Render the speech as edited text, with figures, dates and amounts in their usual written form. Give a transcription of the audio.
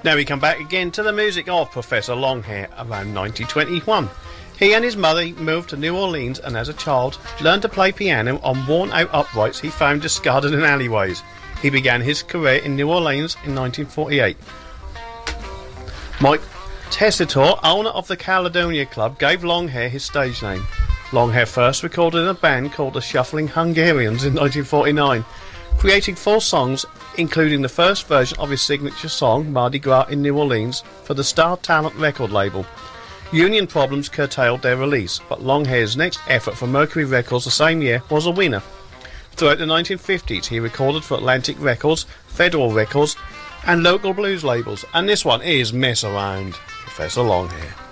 Now we come back again to the music of Professor Longhair around 1921. He and his mother moved to New Orleans and as a child learned to play piano on worn out uprights he found discarded in alleyways. He began his career in New Orleans in 1948. Mike Tessitore, owner of the Caledonia Club, gave Longhair his stage name. Longhair first recorded in a band called the Shuffling Hungarians in 1949, creating 4 songs, including the first version of his signature song, Mardi Gras in New Orleans, for the Star Talent record label. Union problems curtailed their release, but Longhair's next effort for Mercury Records the same year was a winner. Throughout the 1950s, he recorded for Atlantic Records, Federal Records, and local blues labels, and this one is Mess Around, Professor Longhair.